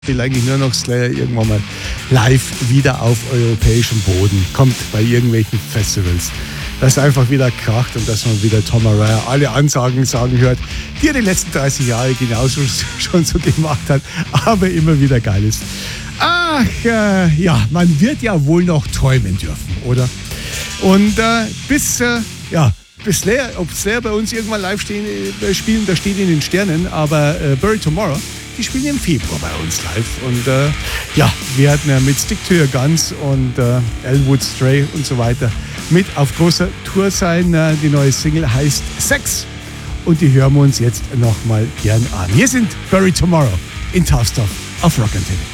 will eigentlich nur noch Slayer irgendwann mal live wieder auf europäischem Boden kommt bei irgendwelchen Festivals. Dass einfach wieder kracht und dass man wieder Tom Araya alle Ansagen sagen hört, die er die letzten 30 Jahre genauso schon so gemacht hat, aber immer wieder geil ist. Ach, ja, man wird ja wohl noch träumen dürfen, oder? Und bis Slayer, ob Slayer bei uns irgendwann live spielen, das steht in den Sternen, aber Buried Tomorrow, die spielen im Februar bei uns live. Und wir hatten mit Stick to Your Guns und Elwood Stray und so weiter mit auf großer Tour sein. Die neue Single heißt Sex und die hören wir uns jetzt nochmal gern an. Hier sind Buried Tomorrow in Tough Stuff auf Rock & Tin.